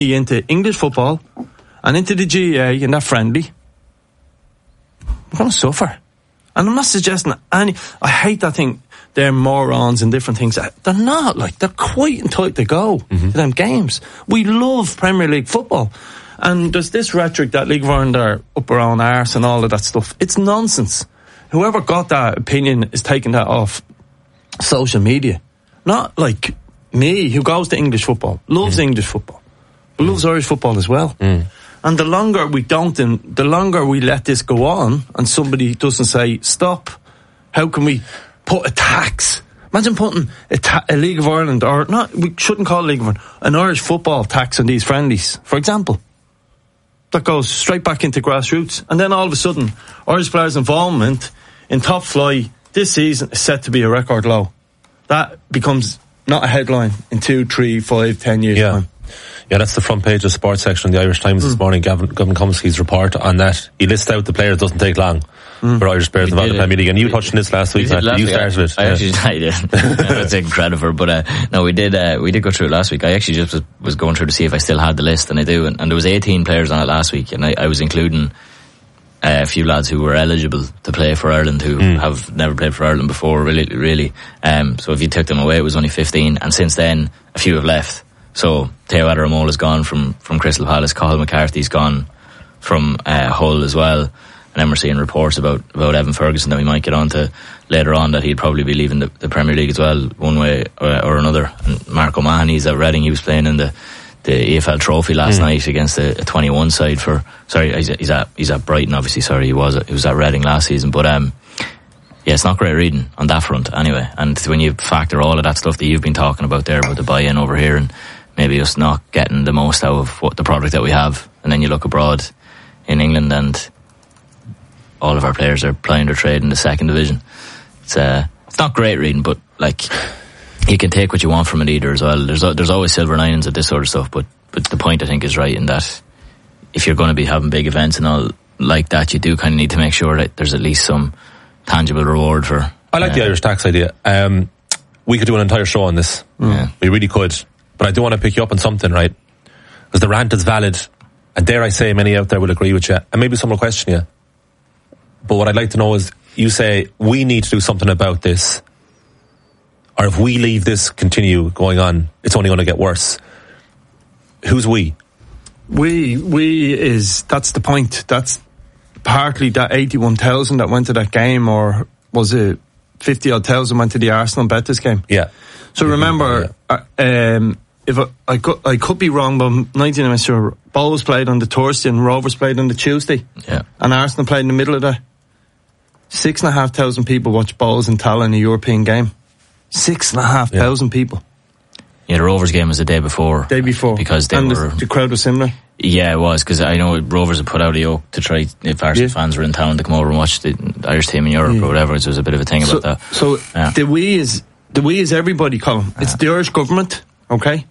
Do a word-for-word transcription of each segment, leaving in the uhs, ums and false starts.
into English football and into the G A A and that friendly, we're going to suffer. And I'm not suggesting any. I hate that thing. They're morons and different things. They're not. Like, they're quite entitled to go mm-hmm. to them games. We love Premier League football. And there's this rhetoric that League of Ireland are up our own arse and all of that stuff. It's nonsense. Whoever got that opinion is taking that off social media. Not like me, who goes to English football, loves mm. English football, but mm. loves Irish football as well. Mm. And the longer we don't, and the longer we let this go on, and somebody doesn't say, stop, how can we put a tax? Imagine putting a, ta- a League of Ireland, or not, we shouldn't call it League of Ireland, an Irish football tax on these friendlies, for example. That goes straight back into grassroots. And then all of a sudden, Irish players' involvement in top flight this season is set to be a record low. That becomes not a headline in two, three, five, ten years' yeah. time. Yeah, that's the front page of the sports section of the Irish Times mm. this morning. Gavin, Gavin Comsky's report on that. He lists out the players. Doesn't take long mm. for Irish players involved in the Premier League. And you touched on this last week. Last you week, started I, it. I yeah. actually I did. That's taking credit for it. But uh, no, we did. Uh, we did go through it last week. I actually just was, was going through to see if I still had the list, and I do. And, and there was eighteen players on it last week, and I, I was including Uh, a few lads who were eligible to play for Ireland who mm. have never played for Ireland before, really, really. Um, so if you took them away, it was only fifteen, and since then, a few have left. So Theo Adaramola has gone from, from Crystal Palace, Cathal McCarthy's gone from uh, Hull as well, and then we're seeing reports about, about Evan Ferguson that we might get on to later on, that he'd probably be leaving the, the Premier League as well, one way or, or another. And Mark O'Mahony's at Reading, he was playing in the the E F L Trophy last mm. night against a, a twenty-one side for, sorry, he's, he's at, he's at Brighton, obviously, sorry, he was, he was at Reading last season, but, um, yeah, it's not great reading on that front anyway. And when you factor all of that stuff that you've been talking about there, about the buy-in over here and maybe us not getting the most out of what the product that we have, and then you look abroad in England and all of our players are plying their trade in the second division. It's, uh, it's not great reading, but like, you can take what you want from it either as well. There's there's always silver linings of this sort of stuff, but but the point I think is right in that if you're going to be having big events and all like that, you do kind of need to make sure that there's at least some tangible reward for. I like uh, the Irish tax idea. Um, we could do an entire show on this. Yeah. We really could. But I do want to pick you up on something, right? Because the rant is valid, and dare I say, many out there will agree with you, and maybe some will question you. But what I'd like to know is, you say we need to do something about this. Or if we leave this continue going on, it's only going to get worse. Who's we? We, we is, that's the point. That's partly that eighty-one thousand that went to that game, or was it fifty odd thousand went to the Arsenal Betis game? Yeah. So mm-hmm. remember, yeah. uh, um, if I, I, could, I could be wrong, but I'm ninety-nine percent sure Bowles played on the Thursday and Rovers played on the Tuesday. Yeah. And Arsenal played in the middle of that. Six and a half thousand people watched Bowles and Tala in a European game. Six and a half yeah. thousand people. Yeah, the Rovers game was the day before. Day before. Because they and were... the, the crowd was similar? Yeah, it was, because I know Rovers had put out a yoke to try, if Arsenal yeah. fans were in town, to come over and watch the Irish team in Europe yeah. or whatever. So there was a bit of a thing so, about that. So yeah. the we is the we is everybody, Colin. It's yeah. the Irish government, okay?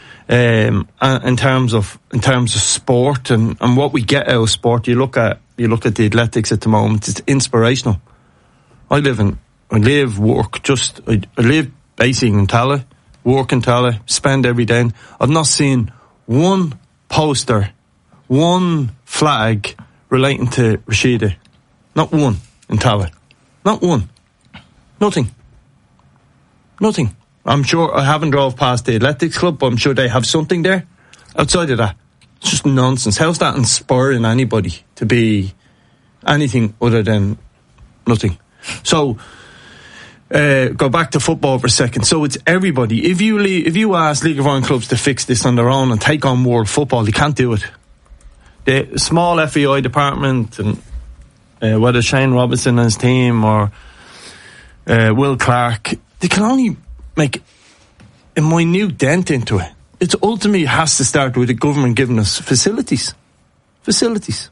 Um, in terms of in terms of sport and, and what we get out of sport, you look at you look at the athletics at the moment. It's inspirational. I live in I live work just I, I live basically in Tala, work in Tala, spend every day. And I've not seen one poster, one flag relating to Rashida. Not one in Tala. Not one. Nothing. Nothing. I'm sure I haven't drove past the athletics club, but I'm sure they have something there. Outside of that, it's just nonsense. How's that inspiring anybody to be anything other than nothing? So, uh, go back to football for a second. So it's everybody. If you leave, if you ask League of Ireland clubs to fix this on their own and take on world football, they can't do it. The small F E I department, and uh, whether Shane Robinson and his team or uh, Will Clark, they can only make a minute dent into it. It ultimately has to start with the government giving us facilities. Facilities.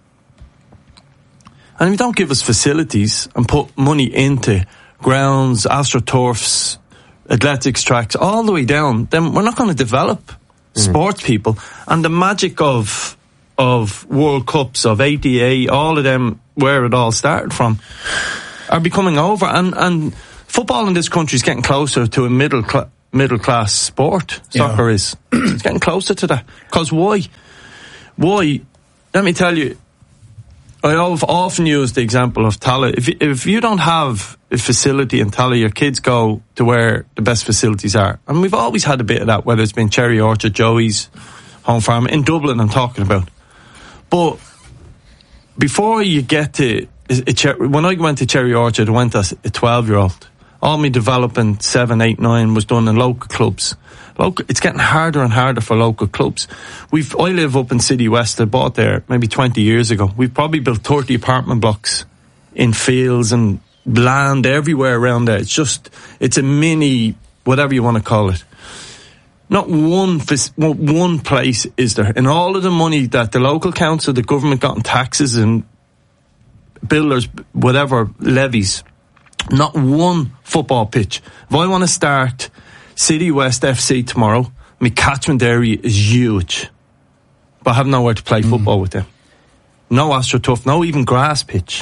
And if you don't give us facilities and put money into grounds, AstroTurfs, athletics tracks, all the way down, then we're not going to develop mm. sports people. And the magic of of World Cups, of A D A, all of them, where it all started from, are becoming over. And, and football in this country is getting closer to a middle cl- middle class sport. Soccer yeah. is. It's getting closer to that. Because why? Why? Let me tell you. I've often used the example of Tallaght. If if you don't have a facility in Tallaght, your kids go to where the best facilities are. And we've always had a bit of that, whether it's been Cherry Orchard, Joey's, Home Farm. In Dublin, I'm talking about. But before you get to... When I went to Cherry Orchard, I went as a twelve-year-old. All my development, seven, eight, nine, was done in local clubs. Local, it's getting harder and harder for local clubs. We've, I live up in City West. I bought there maybe twenty years ago. We've probably built thirty apartment blocks in fields and land everywhere around there. It's just, it's a mini, whatever you want to call it. Not one, one place is there. And all of the money that the local council, the government got in taxes and builders, whatever, levies, not one football pitch. If I want to start City West F C tomorrow, my catchment area is huge, but I have nowhere to play football mm. with them. No AstroTurf, no even grass pitch.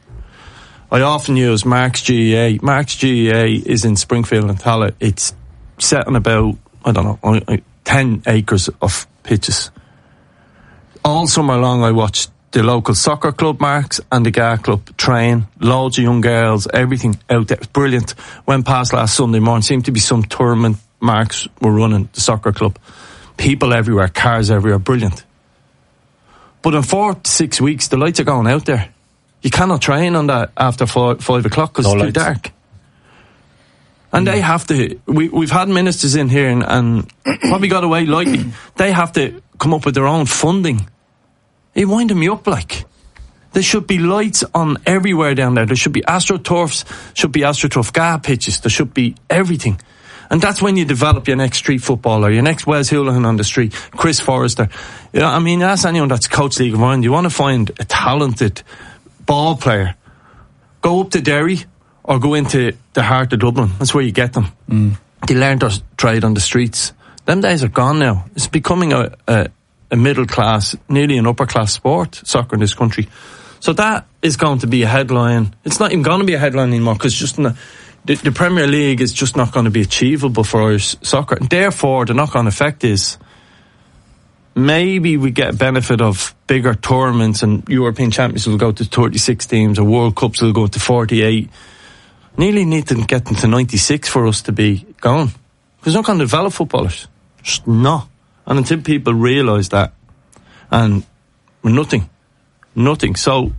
I often use Mark's G E A. Mark's G E A is in Springfield and Tallaght. It's set on about, I don't know, ten acres of pitches. All summer long I watched the local soccer club, Marks, and the G A A club train. Loads of young girls, everything out there. It's brilliant. Went past last Sunday morning. Seemed to be some tournament Marks were running, the soccer club. People everywhere, cars everywhere. Brilliant. But in four to six weeks, the lights are going out there. You cannot train on that after five, five o'clock because no it's lights. Too dark. And mm. they have to... We, we've had ministers in here and, and probably got away lightly. They have to come up with their own funding. You're winding me up, like. There should be lights on everywhere down there. There should be AstroTurfs, should be AstroTurf G A A pitches. There should be everything. And that's when you develop your next street footballer, your next Wes Houlihan on the street, Chris Forrester. You know, I mean, ask anyone that's coached League of Ireland. You want to find a talented ball player, go up to Derry or go into the heart of Dublin. That's where you get them. Mm. They learn their trade on the streets. Them days are gone now. It's becoming a... a a middle class, nearly an upper class sport, soccer in this country. So that is going to be a headline. It's not even going to be a headline anymore because just the, the, the Premier League is just not going to be achievable for Irish soccer. And therefore, the knock-on effect is maybe we get a benefit of bigger tournaments and European champions will go to thirty-six teams or World Cups will go to forty-eight. Nearly need to get them to ninety-six for us to be going. Because we're not going to develop footballers. Just not. And until people realise that, and nothing, nothing. So,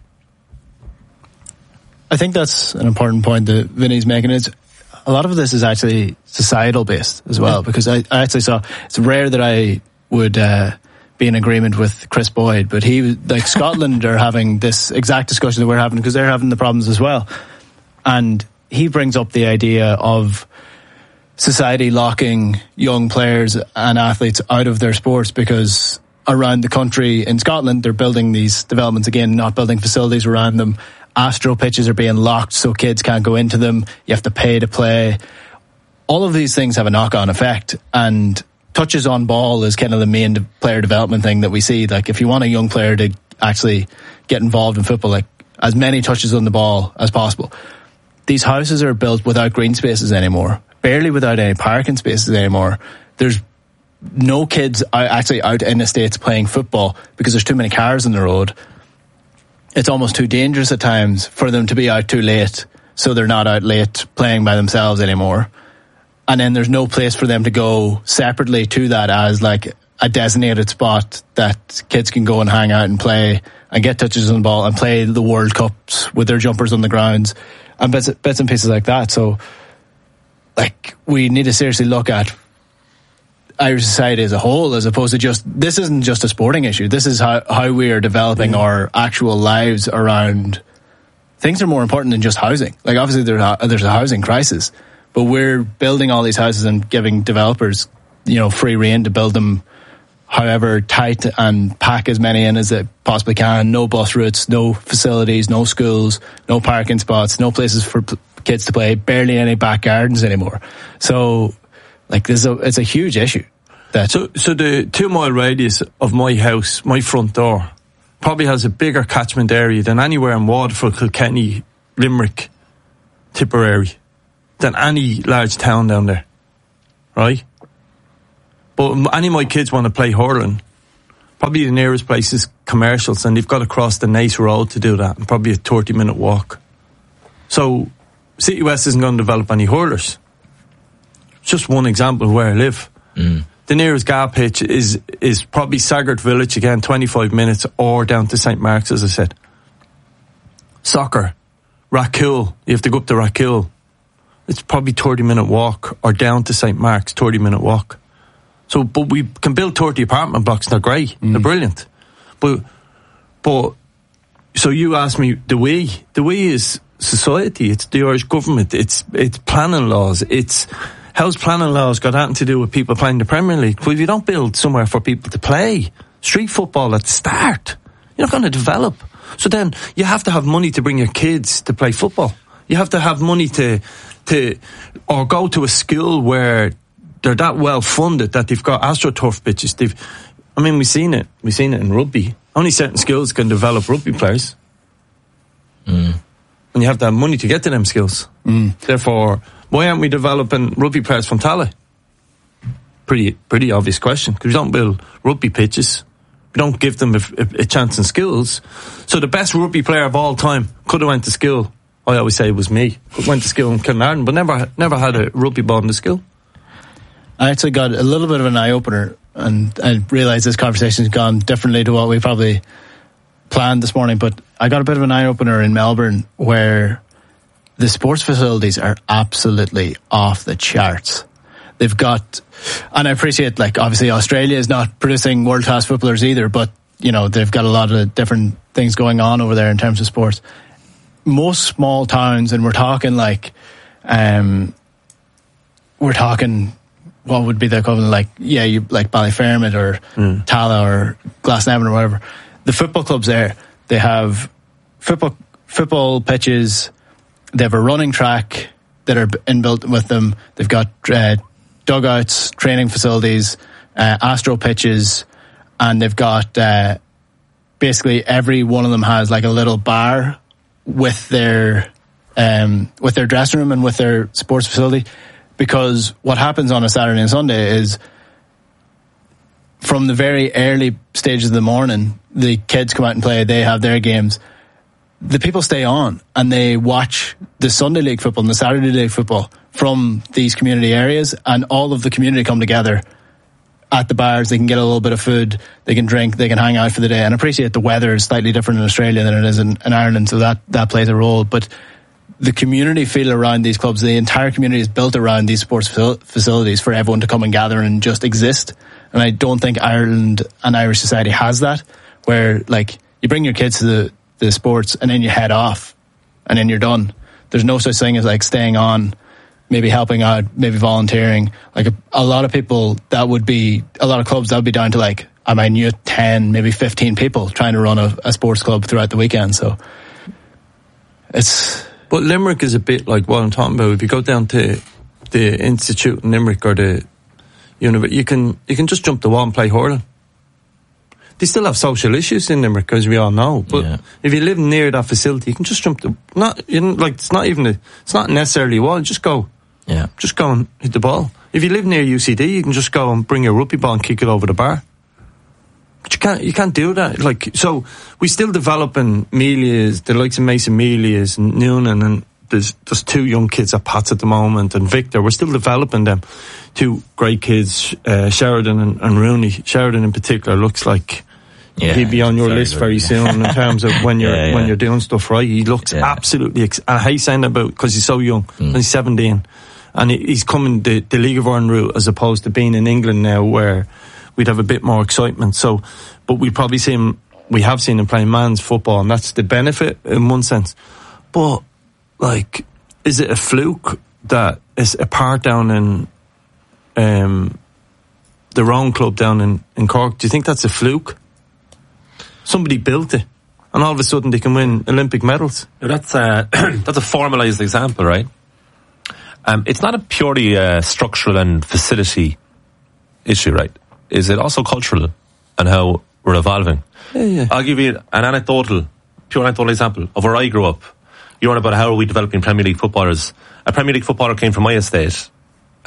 I think that's an important point that Vinny's making. It's a lot of this is actually societal based as well, yeah. because I, I actually saw it's rare that I would uh, be in agreement with Chris Boyd, but he like Scotland are having this exact discussion that we're having because they're having the problems as well, and he brings up the idea of society locking young players and athletes out of their sports because around the country in Scotland they're building these developments again, not building facilities around them. Astro pitches are being locked so kids can't go into them. You have to pay to play. All of these things have a knock-on effect, and touches on ball is kind of the main de- player development thing that we see. Like if you want a young player to actually get involved in football, like as many touches on the ball as possible. These houses are built without green spaces anymore. Barely without any parking spaces anymore. There's no kids actually out in the States playing football because there's too many cars on the road. It's almost too dangerous at times for them to be out too late, so they're not out late playing by themselves anymore. And then there's no place for them to go separately to that as like a designated spot that kids can go and hang out and play and get touches on the ball and play the World Cups with their jumpers on the grounds and bits, bits and pieces like that. So like we need to seriously look at Irish society as a whole, as opposed to just, this isn't just a sporting issue. This is how, how we are developing yeah. our actual lives around things that are more important than just housing. Like obviously there's a, there's a housing crisis, but we're building all these houses and giving developers, you know, free rein to build them however tight and pack as many in as they possibly can. No bus routes, no facilities, no schools, no parking spots, no places for p- kids to play, barely any back gardens anymore. So like there's a, it's a huge issue. That so, so the two mile radius of my house, my front door, probably has a bigger catchment area than anywhere in Waterford, Kilkenny, Limerick, Tipperary, than any large town down there. right? But any of my kids want to play hurling, probably the nearest place is Commercials, and they've got to cross the Nace Road to do that, and probably a thirty minute walk. So City West isn't going to develop any hurlers. It's just one example of where I live. Mm. The nearest G A pitch is is probably Sagart Village, again, twenty-five minutes, or down to Saint Mark's, as I said. Soccer, Rathcoole, you have to go up to Rathcoole. It's probably thirty minute walk, or down to Saint Mark's, thirty minute walk. So, but we can build thirty apartment blocks, they're great, mm. they're brilliant. But, but, so you asked me, the we, the we is society, it's the Irish government, it's, it's planning laws, it's, how's planning laws got anything to do with people playing the Premier League? Well, if you don't build somewhere for people to play, street football at the start, you're not going to develop. So then you have to have money to bring your kids to play football. You have to have money to, to, or go to a school where they're that well funded that they've got AstroTurf pitches. They've, I mean, we've seen it. We've seen it in rugby. Only certain schools can develop rugby players. Mm. And you have to have money to get to them skills. Mm. Therefore, why aren't we developing rugby players from Tallaght? Pretty, pretty obvious question. Because we don't build rugby pitches. We don't give them a, a, a chance in skills. So the best rugby player of all time could have went to school. I always say it was me. Went to school in Kilmartin, but never, never had a rugby ball in the school. I actually got a little bit of an eye-opener, and I realised this conversation's gone differently to what we probably planned this morning, but I got a bit of an eye-opener in Melbourne where the sports facilities are absolutely off the charts. They've got, and I appreciate, like, obviously Australia is not producing world-class footballers either, but, you know, they've got a lot of different things going on over there in terms of sports. Most small towns, and we're talking like, um, we're talking, what would be the equivalent, like, yeah, you like Ballyfermot or mm. Tallaght or Glasnevin or whatever. The football clubs there, they have football football pitches, they have a running track that are inbuilt with them, they've got uh, dugouts, training facilities, uh, astro pitches, and they've got uh, basically every one of them has like a little bar with their um, with their dressing room and with their sports facility. Because what happens on a Saturday and Sunday is from the very early stages of the morning, the kids come out and play, they have their games. The people stay on and they watch the Sunday league football and the Saturday league football from these community areas, and all of the community come together at the bars. They can get a little bit of food, they can drink, they can hang out for the day. And I appreciate the weather is slightly different in Australia than it is in, in Ireland, so that, that plays a role. But the community feel around these clubs, the entire community is built around these sports facilities for everyone to come and gather and just exist. And I don't think Ireland and Irish society has that, where like you bring your kids to the, the sports and then you head off and then you're done. There's no such thing as like staying on, maybe helping out, maybe volunteering. Like a, a lot of people, that would be, a lot of clubs, that would be down to like, I might knew ten, maybe fifteen people trying to run a, a sports club throughout the weekend. So it's... But Limerick is a bit like what I'm talking about. If you go down to the Institute in Limerick or the university, you can you can just jump the wall and play hurling. They still have social issues in Limerick, as we all know. But yeah. if you live near that facility, you can just jump the not you know, like it's not even a, it's not necessarily a wall. Just go, yeah, just go and hit the ball. If you live near U C D, you can just go and bring your rugby ball and kick it over the bar. But you can't, you can't do that. Like, so we still developing Melia's, the likes of Mason Melia's and Noonan, and there's there's two young kids at Pats at the moment, and Victor. We're still developing them. Two great kids, uh, Sheridan and, and Rooney. Sheridan in particular looks like yeah, he'd be on your list good. very soon in terms of when you're yeah, yeah. when you're doing stuff right. He looks yeah. absolutely. Ex- I hate saying that about because he's so young. Mm. And he's seventeen, and he's coming the the League of Ireland route as opposed to being in England now, where we'd have a bit more excitement. So, but we probably see him, we have seen him playing man's football, and that's the benefit in one sense. But, like, is it a fluke that is a part down in um, the wrong club down in, in Cork? Do you think that's a fluke? Somebody built it, and all of a sudden they can win Olympic medals. That's a, that's a formalised example, right? Um, it's not a purely uh, structural and facility issue, right? Is it also cultural and how we're evolving? Yeah, yeah. I'll give you an anecdotal, pure anecdotal example of where I grew up. You're on about how are we developing Premier League footballers. A Premier League footballer came from my estate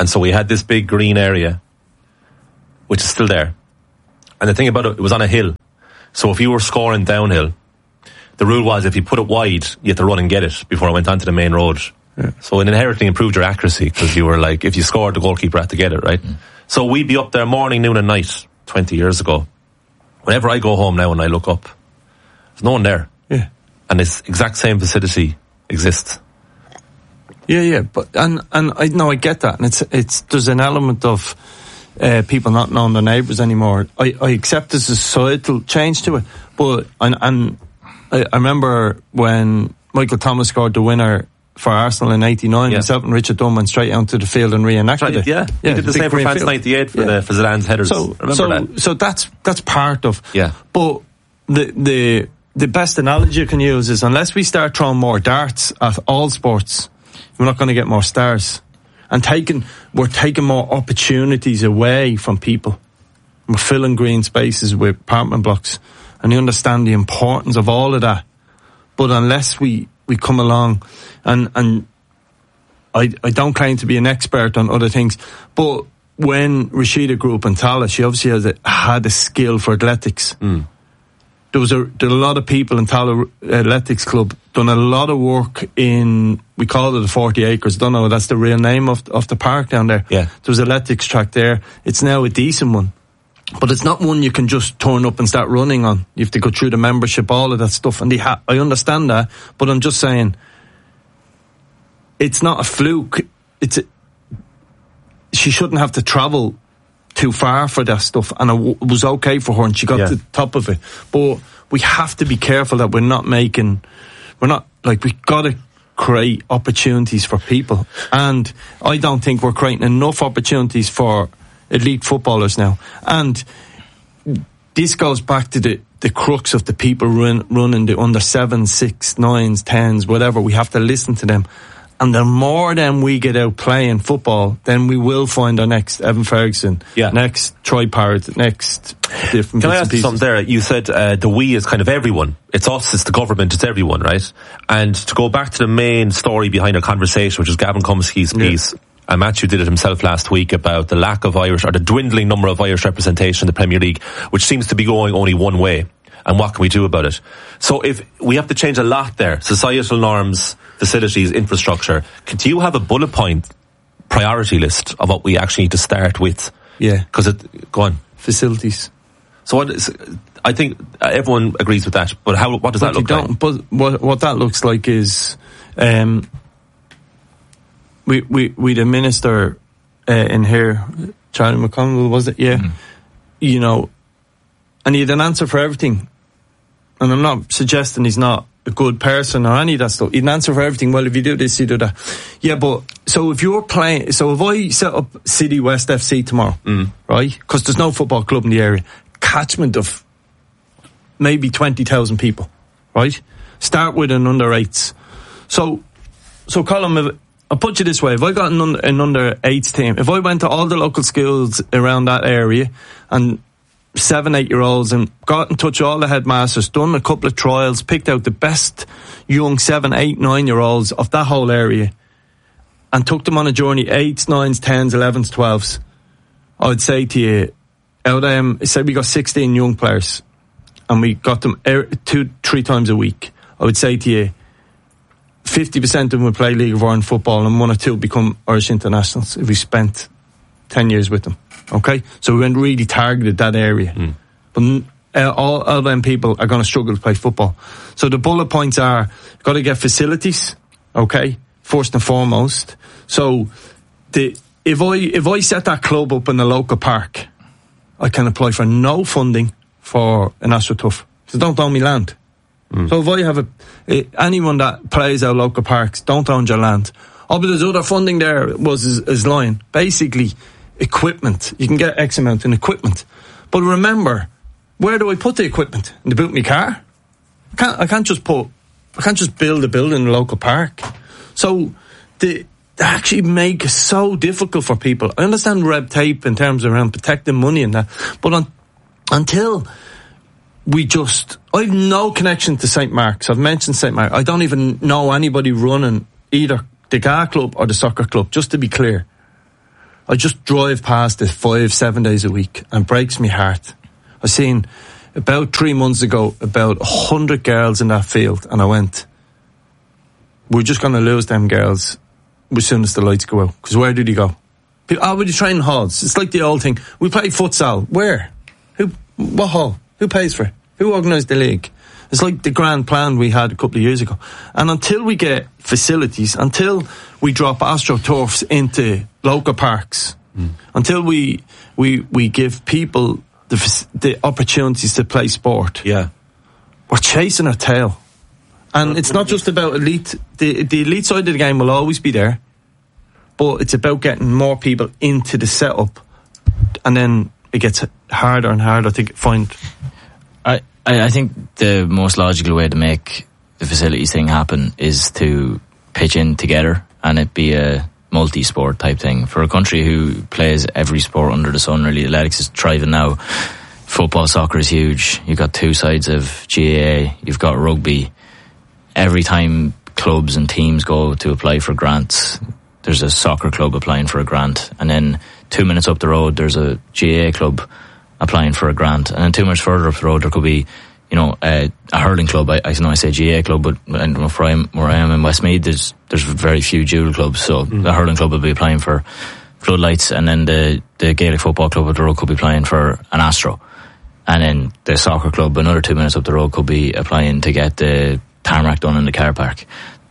And so we had this big green area, which is still there. And the thing about it, it was on a hill. So if you were scoring downhill, the rule was if you put it wide, you had to run and get it before it went onto the main road. Yeah. So it inherently improved your accuracy because you were like, if you scored, the goalkeeper had to get it, right? Mm. So we'd be up there morning, noon and night twenty years ago. Whenever I go home now and I look up, there's no one there. Yeah. And this exact same facility exists. Yeah, yeah, but and and I know I get that, and it's it's there's an element of uh, people not knowing their neighbours anymore. I, I accept there's a societal change to it, but and, and I, I remember when Michael Thomas scored the winner for Arsenal in eighty-nine, yeah. Myself and Richard Dunn went straight onto the field and reenacted right, it. Yeah, yeah, he did the same for France ninety-eight for, yeah. the, for Zidane's headers. So, remember so, that. so that's that's part of. Yeah, but the the the best analogy you can use is unless we start throwing more darts at all sports, we're not going to get more stars. And taking we're taking more opportunities away from people. We're filling green spaces with apartment blocks, and you understand the importance of all of that. But unless we, we come along, and and I I don't claim to be an expert on other things, but when Rashida grew up in Tallaght, she obviously has a, had a skill for athletics. Mm. There was a, there were a lot of people in Tallaght Athletics Club done a lot of work in, we call it the forty acres, don't know, that's the real name of, of the park down there. Yeah. There was an athletics track there. It's now a decent one. But it's not one you can just turn up and start running on. You have to go through the membership, all of that stuff. And they ha- I understand that, but I'm just saying, it's not a fluke. It's a, she shouldn't have to travel too far for that stuff, and it, w- it was okay for her, and she got yeah. to the top of it. But we have to be careful that we're not making, we're not, like, we got to create opportunities for people. And I don't think we're creating enough opportunities for elite footballers now. And this goes back to the, the crux of the people run, running the under sevens, six, nines, tens, whatever. We have to listen to them. And the more then we get out playing football, then we will find our next Evan Ferguson, yeah. next Troy Parrott, next different. Can I ask you pieces. something there? You said uh, the we is kind of everyone. It's us, it's the government, it's everyone, right? And to go back to the main story behind our conversation, which is Gavin Cumsky's piece, yeah. and Matthew did it himself last week about the lack of Irish, or the dwindling number of Irish representation in the Premier League, which seems to be going only one way. And what can we do about it? So if we have to change a lot there, societal norms, facilities, infrastructure, do you have a bullet point priority list of what we actually need to start with? Yeah. Because it, go on. Facilities. So what is, I think everyone agrees with that, but how, what does but that look like? But what, what that looks like is, um, we, we, we'd a minister, uh, in here, Charlie McConnell, was it? Yeah. Mm. You know, and he had an answer for everything. And I'm not suggesting he's not a good person or any of that stuff. He'd an answer for everything. Well, if you do this, you do that. Yeah, but so if you're playing, so if I set up City West F C tomorrow, mm. right? Because there's no football club in the area, catchment of maybe twenty thousand people, right? Start with an under eights. So, so Colin, I'll put you this way: if I got an under, an under eights team, if I went to all the local schools around that area and seven, eight year olds and got in touch with all the headmasters, done a couple of trials, picked out the best young seven, eight, nine year olds of that whole area and took them on a journey, eights, nines, tens, elevens, twelves. I would say to you, out of them, say we got sixteen young players and we got them two, three times a week. I would say to you, fifty percent of them would play League of Ireland football and one or two become Irish internationals if we spent ten years with them. Okay, so we went really targeted that area. Mm. But uh, all of them people are going to struggle to play football. So the bullet points are, got to get facilities, okay, first and foremost. So the if I if I set that club up in the local park, I can apply for no funding for an AstroTurf. So don't own me land. Mm. So if I have a, a anyone that plays our local parks, don't own your land. Oh, but there's other funding there, was is, is lying. Basically, equipment. You can get X amount in equipment. But remember, where do I put the equipment? In the boot of my car? I can't, I can't just put, I can't just build a building in a local park. So, the, they actually make it so difficult for people. I understand red tape in terms of around protecting money and that, but on, until we just, I have no connection to Saint Mark's. I've mentioned Saint Mark's. I don't even know anybody running either the G A A club or the soccer club, just to be clear. I just drive past it five, seven days a week, and it breaks my heart. I seen about three months ago about a hundred girls in that field, and I went, we're just going to lose them girls as soon as the lights go out. Because where did he go? Oh, with the training halls. It's like the old thing. We play futsal. Where? Who? What hall? Who pays for it? Who organised the league? It's like the grand plan we had a couple of years ago. And until we get facilities, until we drop AstroTurfs into local parks, mm. until we we we give people the the opportunities to play sport, yeah, we're chasing our tail. And it's not just about elite. The the elite side of the game will always be there, but it's about getting more people into the setup, and then it gets harder and harder to find. I, I think the most logical way to make the facilities thing happen is to pitch in together and it be a multi-sport type thing. For a country who plays every sport under the sun, really, athletics is thriving now. Football, soccer is huge. You've got two sides of G A A. You've got rugby. Every time clubs and teams go to apply for grants, there's a soccer club applying for a grant, and then two minutes up the road there's a G A A club applying for a grant, and then two minutes further up the road there could be, you know, a, a hurling club. I, I know I say G A A club, but and where I am, where I am in Westmeath, there's there's very few dual clubs, so mm. the hurling club will be applying for floodlights, and then the the Gaelic football club up the road could be applying for an Astro, and then the soccer club another two minutes up the road could be applying to get the tarmac done in the car park.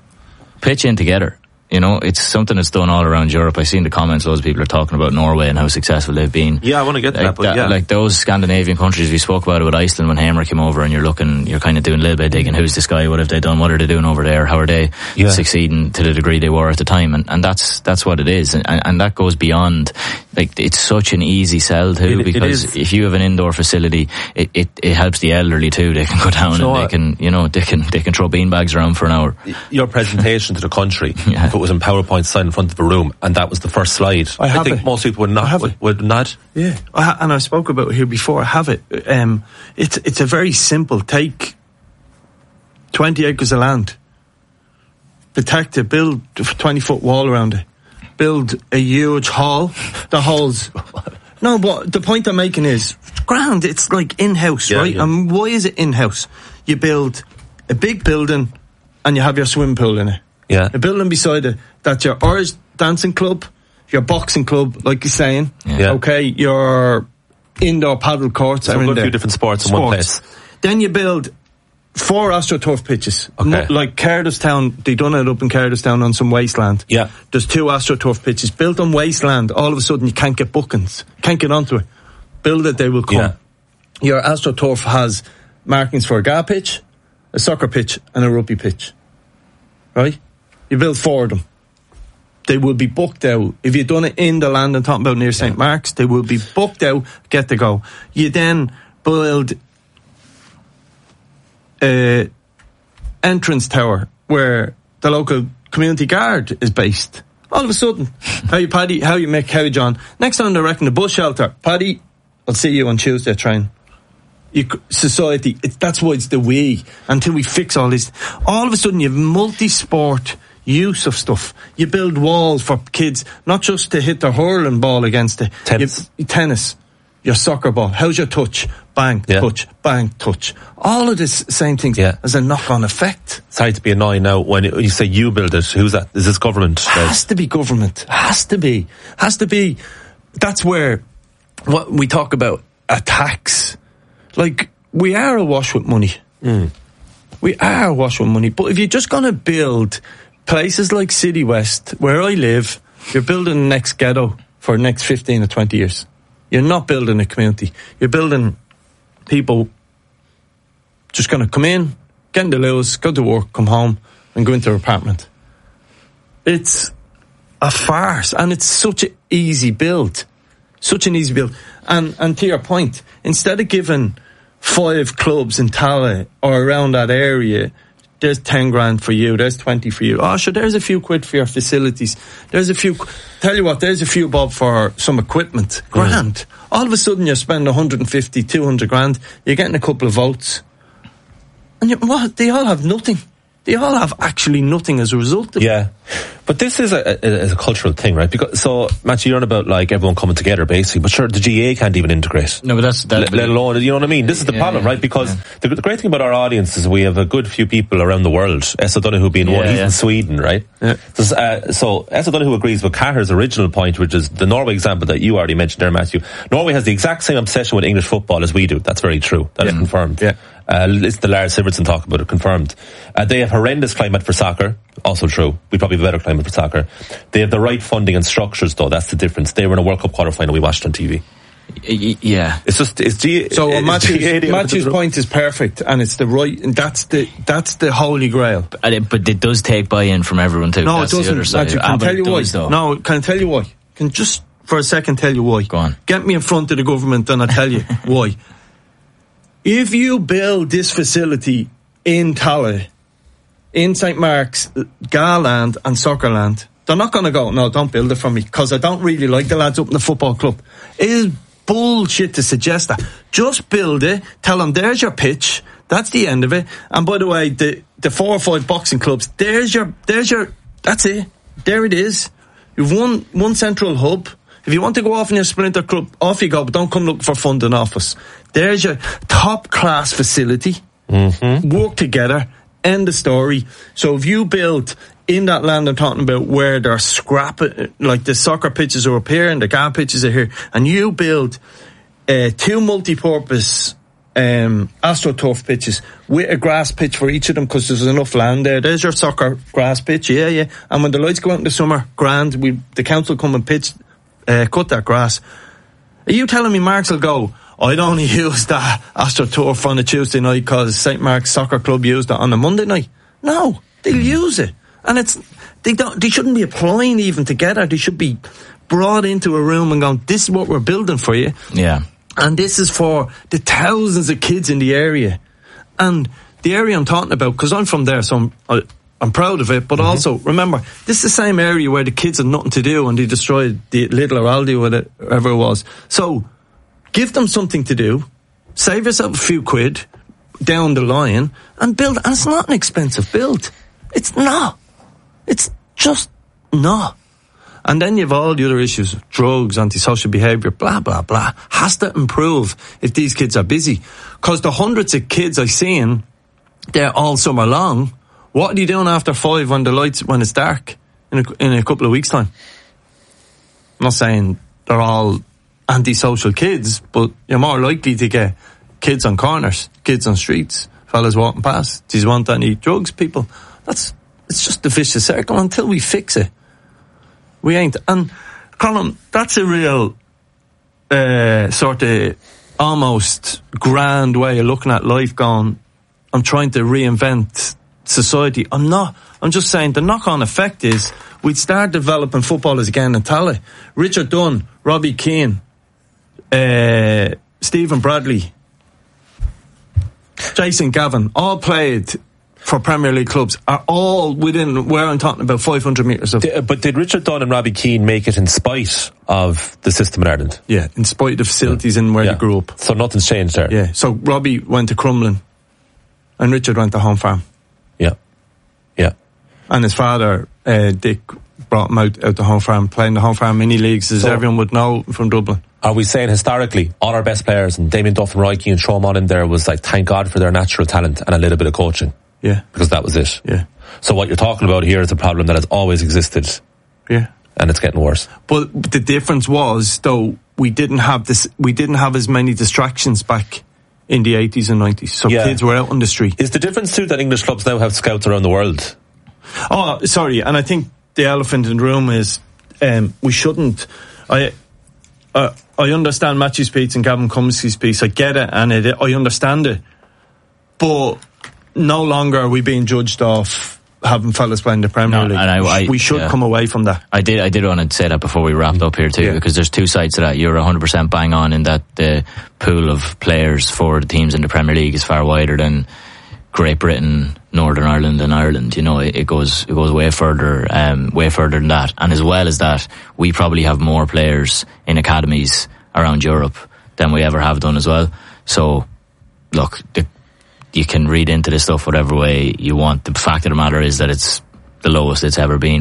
Pitch in together. You know, it's something that's done all around Europe. I've seen the comments, loads of people are talking about Norway and how successful they've been. Yeah, I want to get to like that, but that, yeah. Like those Scandinavian countries, we spoke about it with Iceland when Hamer came over, and you're looking, you're kind of doing a little bit of digging. Who's this guy? What have they done? What are they doing over there? How are they yeah. succeeding to the degree they were at the time? And, and that's, that's what it is. And, and that goes beyond, like, it's such an easy sell too, it, because it if you have an indoor facility, it, it, it helps the elderly too. They can go down so and they what? can, you know, they can, they can throw beanbags around for an hour. Your presentation to the country, yeah. if it was in PowerPoint slide in front of a room and that was the first slide, I, have I think it. most people would not, I have would, it. would not. Yeah, I ha- and I spoke about it here before. I have it. Um, it's it's a very simple. Take twenty acres of land, protect it, build a twenty foot wall around it, build a huge hall. The halls. No, but the point I'm making is, grand. It's like in house, yeah, right? Yeah. And why is it in house? You build a big building, and you have your swimming pool in it. Yeah, a building beside it. That's your Irish dancing club, your boxing club, like you're saying. Yeah. Okay, your indoor paddle courts. So are we've in got a there. few different sports, sports in one place. Then you build four AstroTurf pitches. Okay. Mo- like Cardiffstown, they done it up in Cardiffstown on some wasteland. Yeah. There's two AstroTurf pitches built on wasteland. All of a sudden you can't get bookings. Can't get onto it. Build it, they will come. Yeah. Your AstroTurf has markings for a G A A pitch, a soccer pitch, and a rugby pitch. Right? You build four of them. They will be booked out. If you've done it in the land I'm talking about near Saint Yeah. Mark's, they will be booked out, get to go. You then build a entrance tower where the local community guard is based. All of a sudden, how you Paddy, how you make how you John. Next time they reckon the bus shelter. Paddy, I'll see you on Tuesday train. You, society, it, that's why it's the way until we fix all this. All of a sudden you have multi-sport use of stuff. You build walls for kids, not just to hit the hurling ball against it. Tennis. You, tennis. Your soccer ball. How's your touch? Bang, yeah. touch, bang, touch. All of this same things yeah. as a knock-on effect. Sorry to be annoying now. When you say you build it, who's that? Is this government? Has to be government. Has to be. Has to be. That's where what we talk about a tax. Like, we are awash with money. Mm. We are awash with money. But if you're just going to build places like City West, where I live, you're building the next ghetto for the next fifteen or twenty years. You're not building a community. You're building people just going to come in, get in the lows, go to work, come home, and go into their apartment. It's a farce, and it's such an easy build. Such an easy build. And and to your point, instead of giving five clubs in Tala or around that area, there's ten grand for you, there's twenty for you. Oh, sure, there's a few quid for your facilities. There's a few, tell you what, there's a few bob for some equipment. Grand. Mm. All of a sudden you're spending one hundred fifty, two hundred grand, you're getting a couple of votes. And you, what, they all have nothing. They all have actually nothing as a result of yeah. it. But this is a, a, is a cultural thing, right? Because so, Matthew, you're on about like everyone coming together, basically. But sure, the G A can't even integrate. No, but that's that. Let, let alone, you know what I mean? This is the yeah, problem, yeah, right? Because yeah. the, the great thing about our audience is we have a good few people around the world. S. O'Donoghue being Yeah, one, he's yeah. in Sweden, right? Yeah. So, uh, so S. O'Donoghue agrees with Carter's original point, which is the Norway example that you already mentioned there, Matthew. Norway has the exact same obsession with English football as we do. That's very true. That yeah. is confirmed. Yeah. Uh, listen to Lars Sivertsen talk about it, confirmed. Uh, they have horrendous climate for soccer, also true. We probably have a better climate for soccer. They have the right funding and structures, though. That's the difference. They were in a World Cup quarter-final we watched on T V. Y- yeah. It's just, it's G- So uh, it's Matthew's, G A D Matthew's point is perfect, and it's the right, and that's the that's the holy grail. But it, but it does take buy-in from everyone too. No, That's it the other doesn't. side. Matthew, Ah, can but tell it you does, why? though. No, can I tell you why? Can just for a second tell you why? Go on. Get me in front of the government, and I'll tell you why. If you build this facility in Tallaght, in Saint Mark's, Garland and Soccerland, they're not going to go, no, don't build it for me, because I don't really like the lads up in the football club. It is bullshit to suggest that. Just build it, tell them there's your pitch, that's the end of it. And by the way, the, the four or five boxing clubs, there's your, there's your, that's it. There it is. You've one, one central hub. If you want to go off in your splinter club, off you go, but don't come looking for funding off us. There's your top class facility. Mm-hmm. Work together. End the story. So if you build in that land I'm talking about where they're scrapping, like the soccer pitches are up here and the GAA pitches are here, and you build uh, two multi-purpose um, AstroTurf pitches with a grass pitch for each of them because there's enough land there. There's your soccer grass pitch, yeah, yeah. And when the lights go out in the summer, grand, we the council come and pitch, uh, cut that grass. Are you telling me Marks will go, I'd only use that AstroTurf on a Tuesday night because Saint Mark's Soccer Club used it on a Monday night? No, they'll use it. And it's, they don't, they shouldn't be applying even together. They should be brought into a room and going, this is what we're building for you. Yeah. And this is for the thousands of kids in the area. And the area I'm talking about, because I'm from there, so I'm, I, I'm proud of it, but mm-hmm. also, remember, this is the same area where the kids had nothing to do and they destroyed the Lidl or Aldi or whatever it was. So, give them something to do, save yourself a few quid down the line, and build. And it's not an expensive build. It's not. It's just not. And then you have all the other issues, drugs, antisocial behaviour, blah, blah, blah. Has to improve if these kids are busy. Because the hundreds of kids I've seen there all summer long, what are you doing after five when the lights, when it's dark in a, in a couple of weeks' time? I'm not saying they're all antisocial kids, but you're more likely to get kids on corners, kids on streets, fellas walking past. Do you want any drugs, people? That's, it's just a vicious circle until we fix it. We ain't. And, Colin, that's a real, uh, sort of almost grand way of looking at life going, I'm trying to reinvent society. I'm not. I'm just saying the knock-on effect is we'd start developing footballers again in Tallaght. Richard Dunn, Robbie Keane, uh, Stephen Bradley, Jason Gavin, all played for Premier League clubs, are all within where I'm talking about five hundred metres of. Did, but did Richard Dunn and Robbie Keane make it in spite of the system in Ireland? Yeah, in spite of the facilities yeah. in where yeah. they grew up. So nothing's changed there. Yeah. So Robbie went to Crumlin, and Richard went to Home Farm. Yeah, yeah. And his father, uh, Dick, brought him out out to Home Farm, playing the Home Farm mini leagues, as so, everyone would know from Dublin. Are we saying historically all our best players, and Damien Duff and Roy Keane and Sean in there, was like, thank God for their natural talent and a little bit of coaching? Yeah. Because that was it. Yeah. So what you're talking about here is a problem that has always existed. Yeah. And it's getting worse. But the difference was, though, we didn't have this, we didn't have as many distractions back in the eighties and nineties. So yeah. kids were out on the street. Is the difference too that English clubs now have scouts around the world? Oh, sorry. And I think the elephant in the room is, um, we shouldn't, I, uh, I understand Matthew's piece and Gavin Cummiskey's piece. I get it, and it, I understand it. But no longer are we being judged off having fellas playing the Premier no, League. And I, I, we should yeah. come away from that. I did I did want to say that before we wrapped up here too, yeah. because there's two sides to that. You're one hundred percent bang on in that the pool of players for the teams in the Premier League is far wider than Great Britain, Northern Ireland and Ireland. You know, it, it goes it goes way further, um, way further than that. And as well as that, we probably have more players in academies around Europe than we ever have done as well. So, look, the you can read into this stuff whatever way you want. The fact of the matter is that it's the lowest it's ever been, but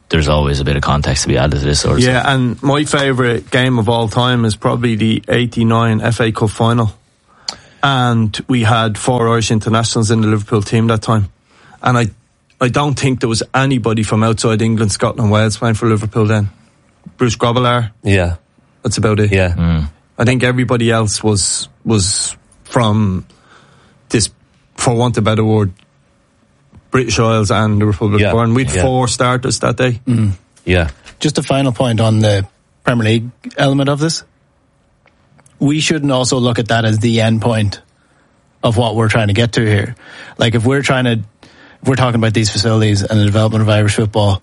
there's always a bit of context to be added to this sort of Yeah, stuff. and my favourite game of all time is probably the eighty-nine F A Cup final. And we had four Irish internationals in the Liverpool team that time. And I I don't think there was anybody from outside England, Scotland and Wales playing for Liverpool then. Bruce Grobbelaar. Yeah. That's about it. Yeah. Mm. I think everybody else was was from this, for want of a better word, British Isles and the Republic Yeah. of Ireland. We had Yeah. four starters that day. Mm. Yeah. Just a final point on the Premier League element of this. We shouldn't also look at that as the end point of what we're trying to get to here. Like if we're trying to, if we're talking about these facilities and the development of Irish football,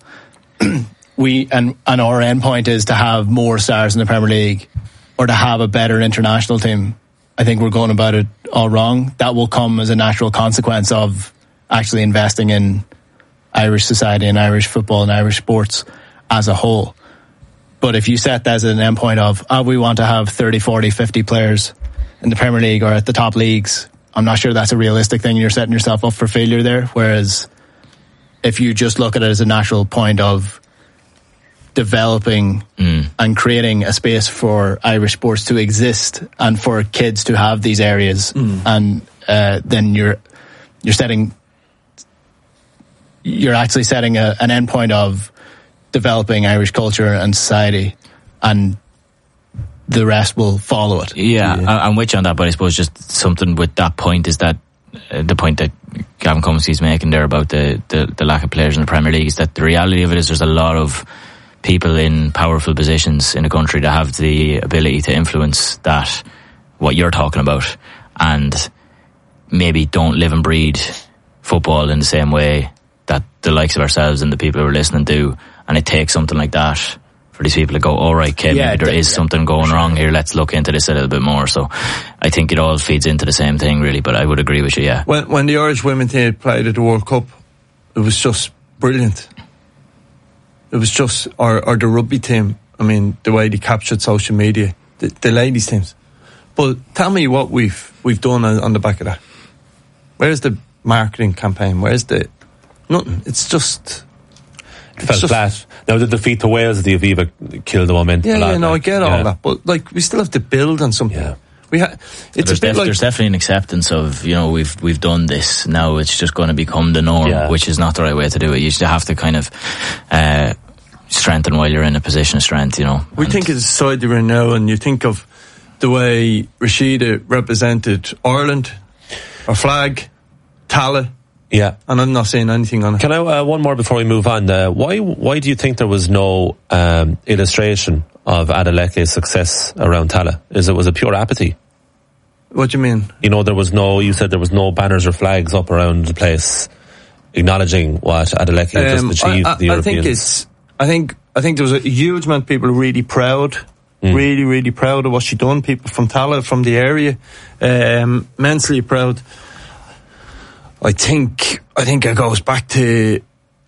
we and and our end point is to have more stars in the Premier League or to have a better international team. I think we're going about it all wrong. That will come as a natural consequence of actually investing in Irish society and Irish football and Irish sports as a whole. But if you set that as an endpoint of, oh, we want to have thirty, forty, fifty players in the Premier League or at the top leagues, I'm not sure that's a realistic thing. You're setting yourself up for failure there. Whereas if you just look at it as a natural point of developing mm. and creating a space for Irish sports to exist and for kids to have these areas, mm. and uh, then you're you're setting you're actually setting a, an endpoint of developing Irish culture and society, and the rest will follow it. Yeah, yeah. I'm with you on that, but I suppose just something with that point is that uh, the point that Gavin Cumsey's making there about the, the, the lack of players in the Premier League is that the reality of it is there's a lot of people in powerful positions in the country that have the ability to influence that, what you're talking about, and maybe don't live and breathe football in the same way that the likes of ourselves and the people who are listening do. And it takes something like that for these people to go, all right, Kevin, yeah, there is yeah, something going sure. wrong here. Let's look into this a little bit more. So I think it all feeds into the same thing, really. But I would agree with you, yeah. When, when the Irish women team played at the World Cup, it was just brilliant. It was just, or, or the rugby team, I mean, the way they captured social media, the, the ladies' teams. But tell me what we've we've done on, on the back of that. Where's the marketing campaign? Where's the... Nothing. It's just... It fell just, flat. Now the defeat to Wales, the Aviva killed the momentum. Yeah, a lot, yeah, no, like, I get yeah. all that, but like we still have to build on something. Yeah. We ha- it's there's, a bit def- like there's definitely an acceptance of, you know, we've we've done this. Now it's just going to become the norm, yeah. which is not the right way to do it. You just have to kind of uh, strengthen while you're in a position of strength. You know, we think of the side you're in now, and you think of the way Rashida represented Ireland, our flag, Tala. Yeah, and I'm not saying anything on it. Can I uh, one more before we move on? Uh, why why do you think there was no um, illustration of Adeleke's success around Tala? Is it was it pure apathy? What do you mean? You know, there was no. You said there was no banners or flags up around the place acknowledging what Adeleke um, just achieved. I, I, the European. I think it's. I think I think there was a huge amount of people really proud, mm. really really proud of what she done. People from Tala, from the area, um, immensely proud. I think I think it goes back to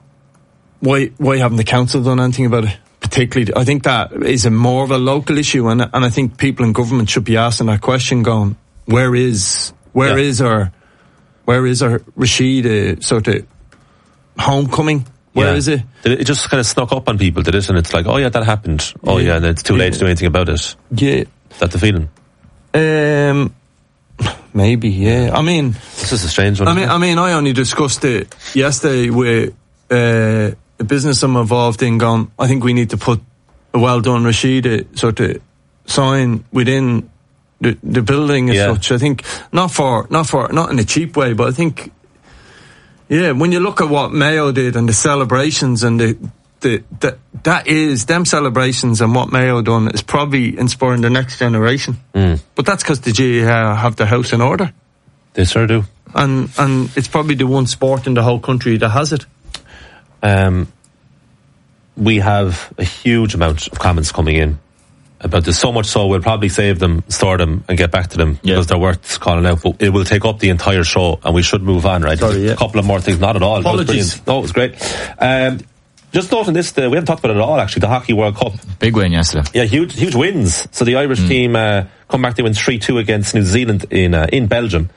why why haven't the council done anything about it? Particularly, I think that is a more of a local issue, and and I think people in government should be asking that question: going, where is where yeah. is our where is our Rashida sort of homecoming? Where yeah. is it? Did it just kind of snuck up on people, did it? And it's like, oh yeah, that happened. Oh yeah, yeah and it's too late yeah. to do anything about it. Yeah, is that the feeling? Um. Maybe, yeah. I mean, this is a strange one. I mean, I mean, I only discussed it yesterday with uh, a business I'm involved in. Gone. I think we need to put a well done Rashida sort of sign within the the building as yeah. such. I think not for not for not in a cheap way, but I think yeah, when you look at what Mayo did and the celebrations and the. The, the, that is, them celebrations and what Mayo done is probably inspiring the next generation. Mm. But that's because the G A A have the house in order. They sure do. And and it's probably the one sport in the whole country that has it. Um, we have a huge amount of comments coming in about this, so much so we'll probably save them, store them and get back to them yeah. because they're worth calling out. But it will take up the entire show and we should move on, right? Sorry, yeah. A couple of more things, not at all. Apologies. No, it was great. Um, Just noting this, uh, we haven't talked about it at all, actually, the Hockey World Cup. Big win yesterday. Yeah, huge huge wins. So the Irish mm. team uh, come back, they win three two against New Zealand in uh, in Belgium.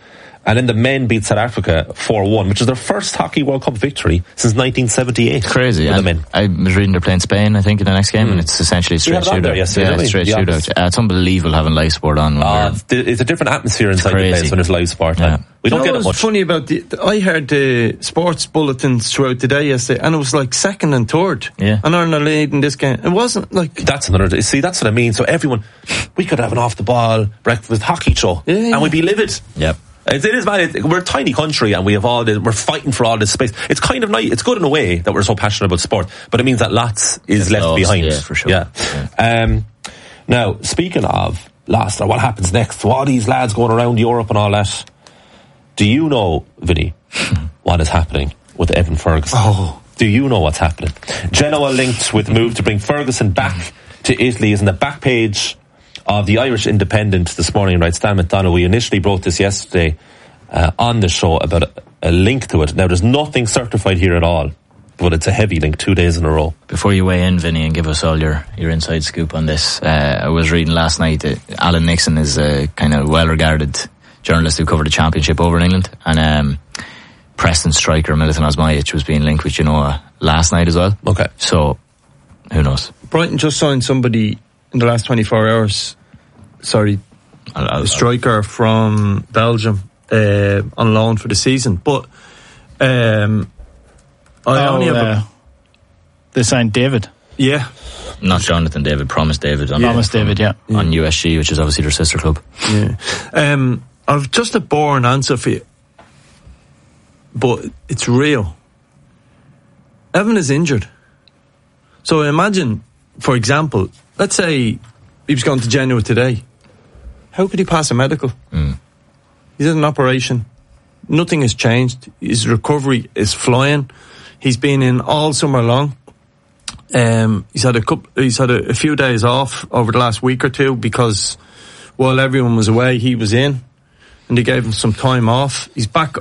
And then the men beat South Africa four one, which is their first Hockey World Cup victory since nineteen seventy-eight. Crazy. The men. I was reading they're playing Spain, I think, in the next game, mm. and it's essentially a straight shootout. Yesterday, yeah, straight shootout. Uh, it's unbelievable having live sport on. Uh, it's a different atmosphere inside the place when there's live sport. Yeah. We don't you know get it much. Funny about the, I heard the sports bulletins throughout the day yesterday, and it was like second and third. Yeah. And Ireland leading this game. It wasn't like that's another. See, that's what I mean. So everyone, we could have an off the ball breakfast hockey show, yeah, yeah. and we'd be livid. Yep. It is, man. It, we're a tiny country, and we have all this, we're fighting for all this space. It's kind of nice. It's good in a way that we're so passionate about sport, but it means that lots is it's left lost, behind. Yeah, for sure. Yeah. yeah. Um, now, speaking of lost, or what happens next? What are these lads going around Europe and all that? Do you know, Vinny, what is happening with Evan Ferguson? Oh. Do you know what's happening? Genoa linked with move to bring Ferguson back to Italy is in the back page of the Irish Independent this morning, right? Stan McDonagh, we initially brought this yesterday uh, on the show about a, a link to it. Now, there's nothing certified here at all, but it's a heavy link, two days in a row. Before you weigh in, Vinny, and give us all your, your inside scoop on this, uh, I was reading last night that Alan Nixon is a kind of well-regarded journalist who covered the championship over in England, and um, Preston striker Milutin Osmajic was being linked with Genoa last night as well. Okay. So, who knows? Brighton just signed somebody in the last twenty-four hours. Sorry, I'll, I'll, a striker from Belgium uh, on loan for the season. But um, I oh, only have uh, a, they signed David. Yeah. Not Jonathan David, Promise David. On, Promise David, yeah. On U S G, which is obviously their sister club. Yeah. Um, I've just a boring answer for you, but it's real. Evan is injured. So imagine, for example, let's say he was going to Genoa today. How could he pass a medical? Mm. He's had an operation. Nothing has changed. His recovery is flying. He's been in all summer long. Um, he's had a couple, he's had a, a few days off over the last week or two because while everyone was away, he was in, and they gave him some time off. He's back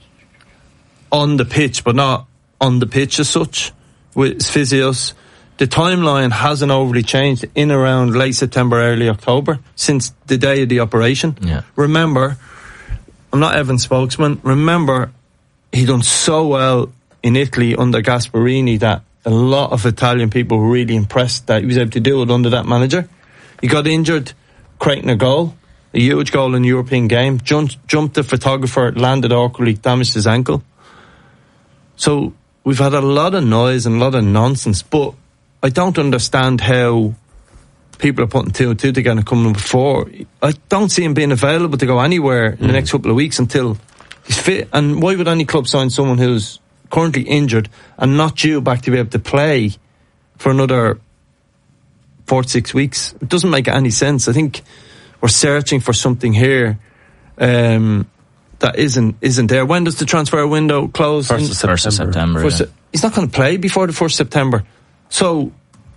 on the pitch, but not on the pitch as such with his physios. The timeline hasn't overly changed in around late September, early October since the day of the operation. Yeah. Remember, I'm not Evan's spokesman. Remember, he done so well in Italy under Gasparini that a lot of Italian people were really impressed that he was able to do it under that manager. He got injured creating a goal, a huge goal in the European game, jumped, jumped the photographer, landed awkwardly, damaged his ankle. So we've had a lot of noise and a lot of nonsense, but I don't understand how people are putting two and two together coming before. I don't see him being available to go anywhere in mm. the next couple of weeks until he's fit. And why would any club sign someone who's currently injured and not due back to be able to play for another four to six weeks? It doesn't make any sense. I think we're searching for something here um, that isn't isn't there. When does the transfer window close? First of September. First of September First, yeah. He's not going to play before the first of September. So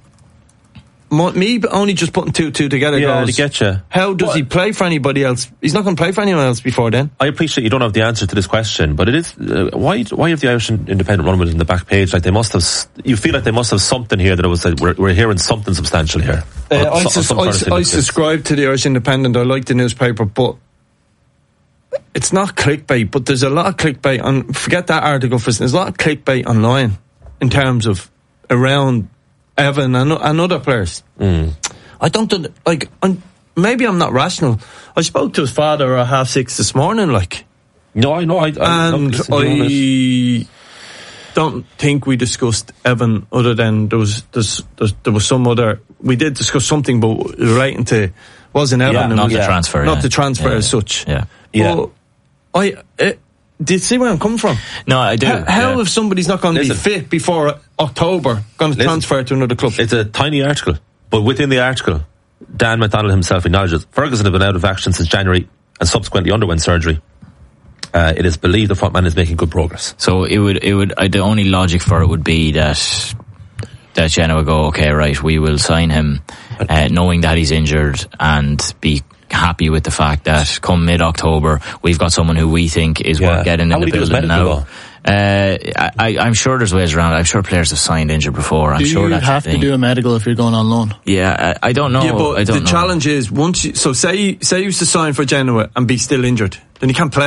me only just putting two two together yeah, goes, to get you. How does what? he play for anybody else? He's not going to play for anyone else before then. I appreciate you don't have the answer to this question, but it is uh, why why have the Irish Independent run with it in the back page? Like they must have, you feel like they must have something here that it was like we're, we're hearing something substantial here. Uh, I, some, sus- some I, I subscribe to the Irish Independent. I like the newspaper, but it's not clickbait. But there's a lot of clickbait on. Forget that article for there's a lot of clickbait online in terms of around Evan and, and other players. Mm. I don't like. I'm, maybe I'm not rational. I spoke to his father at half six this morning. Like, no, I know. I, I and I don't think we discussed Evan. Other than there was there's, there's, there was some other. We did discuss something, but relating to wasn't Evan. Yeah, not was, the transfer. Not yeah. the transfer yeah, as such. Yeah, yeah. But I. It, Do you see where I'm coming from? No, I do. How, how yeah. if somebody's not going to be fit before October, going to Listen, transfer to another club? It's a tiny article, but within the article, Dan McDonald himself acknowledges Ferguson had been out of action since January and subsequently underwent surgery. Uh, it is believed the frontman is making good progress. So it would, it would. Uh, the only logic for it would be that that Genoa would go, okay, right, we will sign him, uh, knowing that he's injured, and be happy with the fact that come mid-October we've got someone who we think is yeah. worth getting in the building now. Uh, I, I'm sure there's ways around it. I'm sure players have signed injured before. I'm do sure you that's have to do a medical if you're going on loan? Yeah, I, I don't know. Yeah, but I don't the know. challenge is once. You, so say say you used to sign for Genoa and be still injured, then you can't play.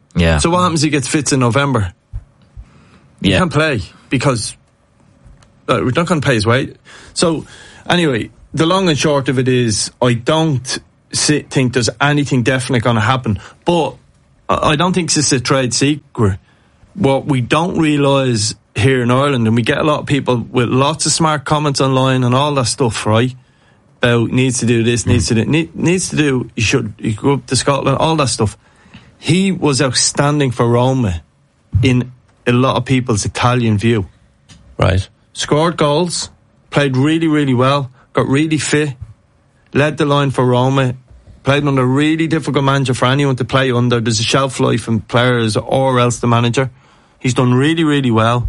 Yeah. So what happens if he gets fit in November? He Yeah. can't play because uh, we're not going to pay his weight. So anyway, the long and short of it is, I don't see, think there's anything definite going to happen. But I I don't think this is a trade secret. What we don't realise here in Ireland, and we get a lot of people with lots of smart comments online and all that stuff, right? About needs to do this, needs to do, need, needs to do. You should you go up to Scotland, all that stuff. He was outstanding for Roma in a lot of people's Italian view. Right. Scored goals, played really, really well, got really fit, led the line for Roma, played under a really difficult manager for anyone to play under. There's a shelf life in players or else the manager. He's done really, really well.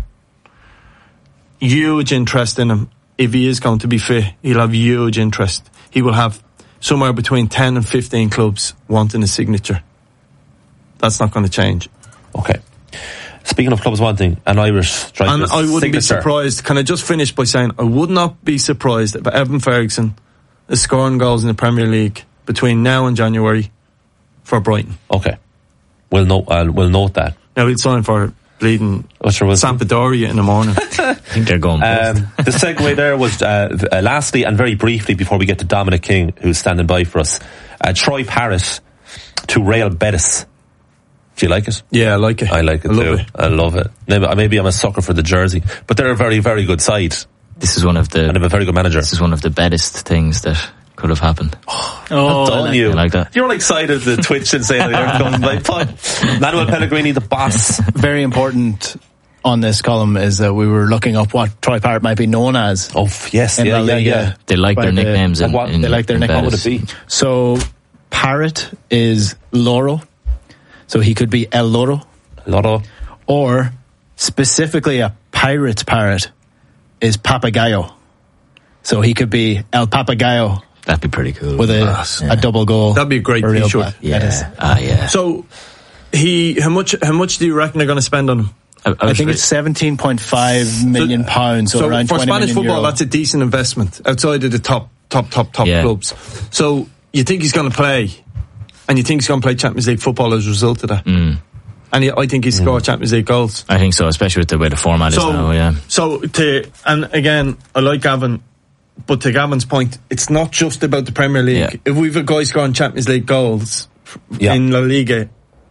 Huge interest in him. If he is going to be fit, he'll have huge interest. He will have somewhere between ten and fifteen clubs wanting a signature. That's not going to change. Okay. Speaking of clubs wanting an Irish striker, And I wouldn't be signature. surprised. Can I just finish by saying I would not be surprised if Evan Ferguson is scoring goals in the Premier League between now and January for Brighton. Okay. We'll note, uh, we'll note that. Now he'll sign for bleeding Oh, sure, we'll- Sampdoria in the morning. I think they're going both. Um, the segue there was, uh, uh, lastly and very briefly before we get to Dominic King, who's standing by for us, uh, Troy Parrott to Real Betis. Do you like it? Yeah, I like it. I like it I too. love it. I love it. Maybe, maybe I'm a sucker for the jersey, but they're a very, very good side This is one of the and they have a very good manager. this is one of the best things that could have happened. Oh, Well I done, like- you. I like that. You're all excited to twitch and say that there comes my pun. Manuel Pellegrini, the boss. Very important on this column is that we were looking up what Troy Parrott might be known as. Oh, f- yes. In Yeah, La yeah, Liga. yeah. They like By their the- nicknames. In, what- in, they like their in nickname. What would Betis. it be? So Parrot is Loro. So he could be El Loro. Lotto. Or specifically a pirate's parrot is Papagayo. So he could be El Papagayo That'd be pretty cool. with a, Yes. a double goal. That'd be a great for Real t-shirt. Betis. yeah, ah, yeah. So he, how much? How much do you reckon they're going to spend on him? I, I I was think re- it's seventeen point five million pounds, so, So around for twenty Spanish million football, euro. that's a decent investment outside of the top, top, top, top Yeah. clubs. So you think he's going to play, and you think he's going to play Champions League football as a result of that? Mm. And he, I think he scored Champions League goals. I think so, especially with the way the format So, is now. Yeah, so to and again, I like Gavin, but to Gavin's point, it's not just about the Premier League. Yeah. If we've a guy scoring Champions League goals Yeah. in La Liga,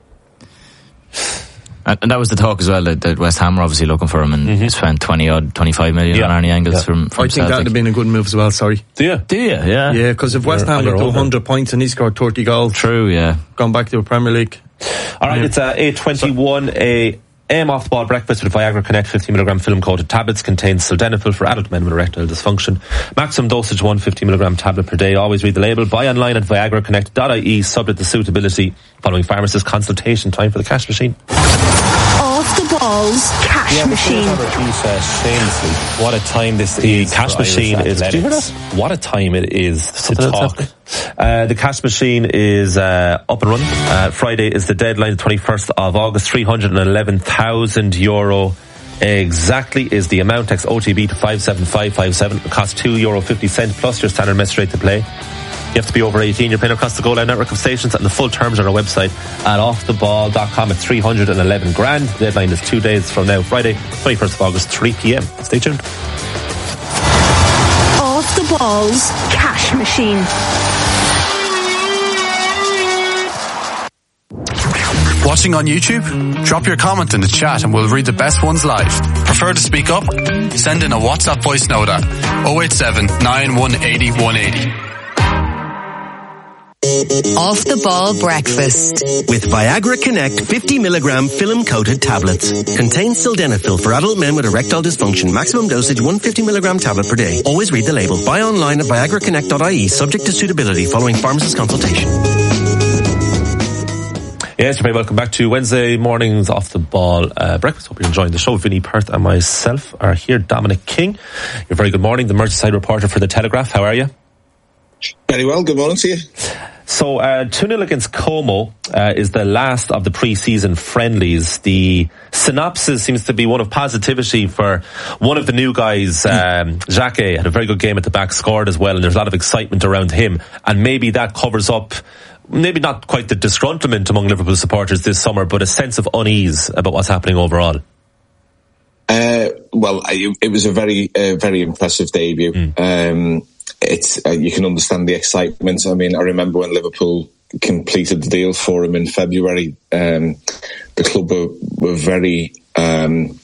and, and that was the talk as well. That, that West Ham were obviously looking for him, and mm-hmm. spent twenty odd, twenty five million Yeah. on Arnie Engels Yeah. from from I think Celtic. that'd have been a good move as well. Sorry, Do you? Do you? Yeah, yeah, because if West You're- Ham you're got to over. one hundred points and he scored thirty goals, True. Yeah. gone back to the Premier League. All right, it's uh, eight twenty-one a m off the ball breakfast with Viagra Connect fifty milligram film coated tablets contains sildenafil for adult men with erectile dysfunction. Maximum dosage one fifty milligram tablet per day. Always read the label. Buy online at viagra connect dot I E subject to suitability. Following pharmacist consultation. Time for the cash machine. Off the balls cash machine. Shamelessly. What a time this The is. cash for machine Irish is. Did you hear athletics. that? What a time it is to Something else talk. happening. Uh, the cash machine is uh, up and running. Uh, Friday is the deadline, the twenty-first of August. three hundred eleven thousand euro exactly is the amount. Text O T B to five seven five five seven. It costs two euro fifty cent plus your standard message rate to play. You have to be over eighteen. You're paying across the Goal Line network of stations, and the full terms are on our website at off the ball dot com. It's three hundred eleven grand. The deadline is two days from now, Friday, twenty-first of August, three p.m. Stay tuned. Off the balls cash machine. Watching on YouTube? Drop your comment in the chat and we'll read the best ones live. Prefer to speak up? Send in a WhatsApp voice note at oh eight seven, nine one eight oh, one eight oh. Off the ball breakfast. With Viagra Connect fifty milligram film coated tablets. Contains sildenafil for adult men with erectile dysfunction. Maximum dosage one hundred fifty milligram tablet per day. Always read the label. Buy online at viagra connect dot I E subject to suitability following pharmacist consultation. Yes, you're very welcome back to Wednesday mornings Off the Ball uh, breakfast. Hope you're enjoying the show. Vinnie Perth and myself are here. Dominic King, you're very good morning. The Merseyside reporter for The Telegraph. How are you? Very well. Good morning to you. So, uh, two nil against Como uh, is the last of the pre-season friendlies. The synopsis seems to be one of positivity for one of the new guys. Um, Jacquet had a very good game at the back, scored as well, and there's a lot of excitement around him. And maybe that covers up, maybe not quite the disgruntlement among Liverpool supporters this summer, but a sense of unease about what's happening overall. Uh, well, it, it was a very, uh, very impressive debut. Mm. Um, It's uh, you can understand the excitement. I mean, I remember when Liverpool completed the deal for him in February. Um, the club were, were very um,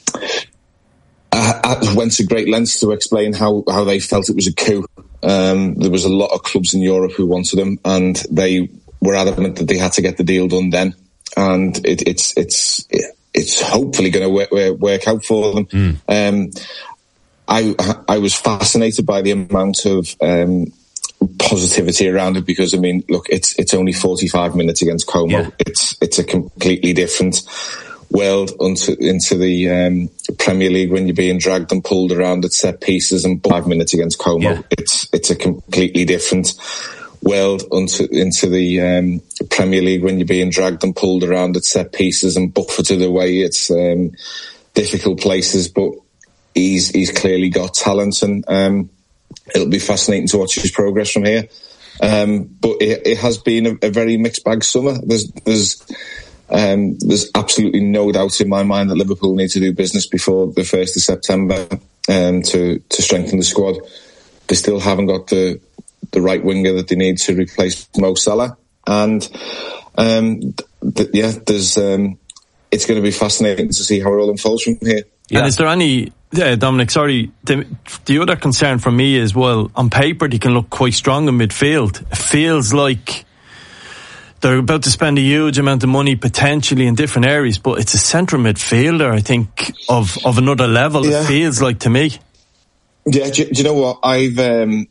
uh, went to great lengths to explain how, how they felt it was a coup. Um, there was a lot of clubs in Europe who wanted him, and they were adamant that they had to get the deal done then. And it, it's it's it's hopefully going to work, work out for them. Mm. Um, I I was fascinated by the amount of um, positivity around it, because I mean, look, it's it's only forty-five minutes against Como. Yeah. It's it's a completely different world into into the um, Premier League when you're being dragged and pulled around at set pieces, and five minutes against Como. Yeah. It's it's a completely different world into into the um, Premier League when you're being dragged and pulled around at set pieces and buffeted away. It's um, difficult places, but He's he's clearly got talent, and um, it'll be fascinating to watch his progress from here. Um, but it, it has been a, a very mixed bag summer. There's there's um, there's absolutely no doubt in my mind that Liverpool need to do business before the first of September um, to to strengthen the squad. They still haven't got the the right winger that they need to replace Mo Salah, and um, th- yeah, there's um, it's going to be fascinating to see how it all unfolds from here. Yeah. And is there any, yeah, Dominic, sorry, the, the other concern for me is, well, on paper they can look quite strong in midfield. It feels like they're about to spend a huge amount of money potentially in different areas, but it's a central midfielder, I think, of, of another level, yeah. It feels like to me. Yeah, do, do you know what? I've um,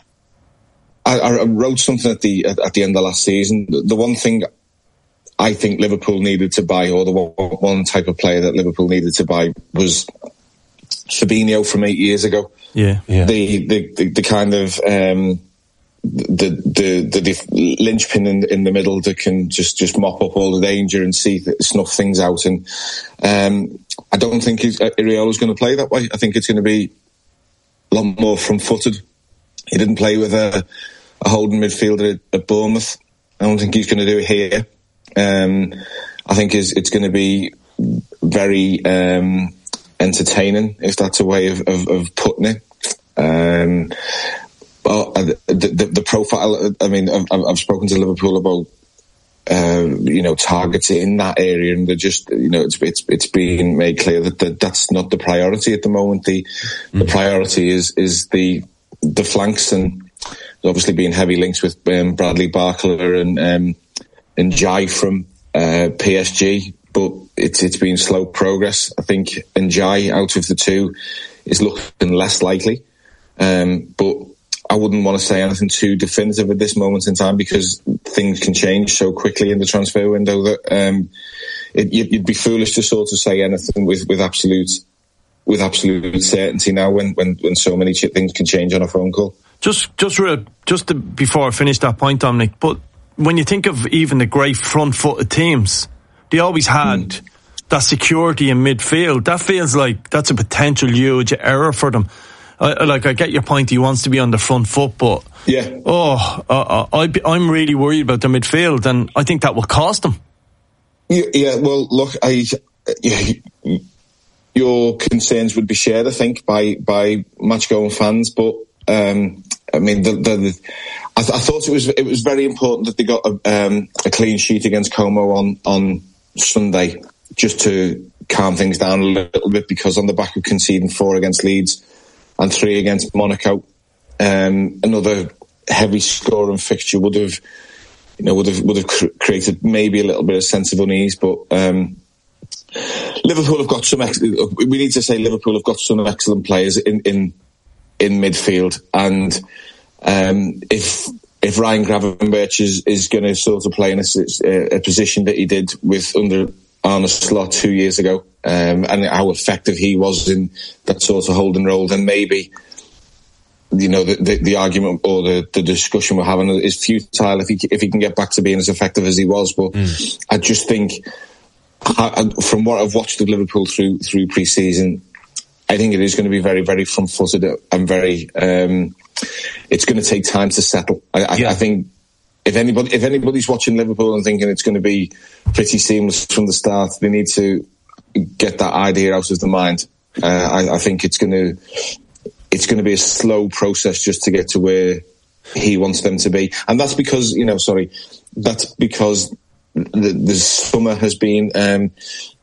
I, I wrote something at the at the end of last season. The one thing I think Liverpool needed to buy, or the one type of player that Liverpool needed to buy, was Fabinho from eight years ago. Yeah, yeah. The the the, the kind of um, the the the, the linchpin in, in the middle that can just, just mop up all the danger and see snuff things out. And um, I don't think Iraola's going to play that way. I think it's going to be a lot more front-footed. He didn't play with a, a holding midfielder at, at Bournemouth. I don't think he's going to do it here. Um, I think it's, it's going to be very um, entertaining, if that's a way of, of, of putting it. Um, but the, the, the profile, I mean, I've, I've spoken to Liverpool about, uh, you know, targets in that area, and they're just, you know, it's it's it's being made clear that the, that's not the priority at the moment. The mm. the priority is is the the flanks, and obviously being heavy links with um, Bradley Barcola and um, and Jai from uh, P S G, but it's it's been slow progress. I think Njai out of the two is looking less likely, um, but I wouldn't want to say anything too definitive at this moment in time, because things can change so quickly in the transfer window that um, it, you'd be foolish to sort of say anything with, with absolute with absolute certainty now, when, when, when so many things can change on a phone call. Just just real, just to, before I finish that point, Dominic, but when you think of even the great front-footed teams, they always had mm. that security in midfield. That feels like that's a potential huge error for them. I, like, I get your point, he wants to be on the front foot, but yeah. oh, uh, I, I'm really worried about the midfield, and I think that will cost them. Yeah, yeah well, look, I, yeah, your concerns would be shared, I think, by, by match-going fans, but um, I mean, the, the, I, th- I thought it was it was very important that they got a, um, a clean sheet against Como on, on Sunday, just to calm things down a little bit, because on the back of conceding four against Leeds and three against Monaco, um, another heavy scoring fixture would have, you know, would have would have cr- created maybe a little bit of sense of unease. But um, Liverpool have got some. Ex- we need to say Liverpool have got some excellent players in in, in midfield, and um, if if Ryan Gravenberch is, is going to sort of play in a, a position that he did with under Arne Slot two years ago, um, and how effective he was in that sort of holding role, then maybe you know, the, the, the argument or the, the discussion we're having is futile if he if he can get back to being as effective as he was. But mm. I just think, I, from what I've watched of Liverpool through through pre-season, I think it is going to be very, very front-footed and very. Um, it's going to take time to settle. I, I, yeah. I think if anybody if anybody's watching Liverpool and thinking it's going to be pretty seamless from the start, they need to get that idea out of the mind. Uh, I, I think it's going to. It's going to be a slow process just to get to where he wants them to be. And that's because, you know, sorry, that's because the, the summer has been, um,